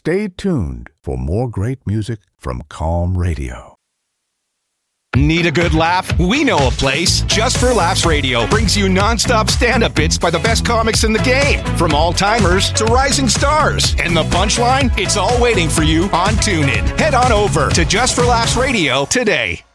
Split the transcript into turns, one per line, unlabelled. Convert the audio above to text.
stay tuned for more great music from Calm Radio.
Need a good laugh? We know a place. Just for Laughs Radio brings you nonstop stand-up bits by the best comics in the game, from all-timers to rising stars. And the punchline? It's all waiting for you on TuneIn. Head on over to Just for Laughs Radio today.